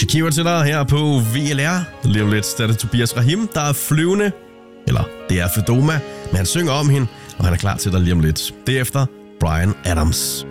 Shakira til dig her på VLR. Lige om lidt, der er det Tobias Rahim, der er flyvende. Eller det er Fedoma, men han synger om hende, og han er klar til dig lige om lidt. Derefter Bryan Adams.